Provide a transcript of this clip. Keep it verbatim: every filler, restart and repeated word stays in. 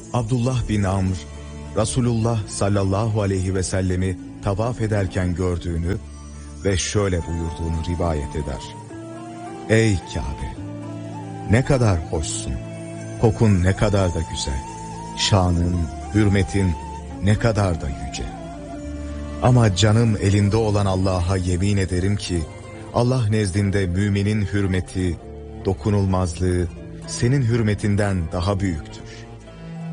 Abdullah bin Amr, Resulullah sallallahu aleyhi ve sellemi tavaf ederken gördüğünü ve şöyle buyurduğunu rivayet eder. Ey Kabe! Ne kadar hoşsun, kokun ne kadar da güzel, şanın, hürmetin ne kadar da yüce. Ama canım elinde olan Allah'a yemin ederim ki, Allah nezdinde müminin hürmeti, dokunulmazlığı senin hürmetinden daha büyüktür.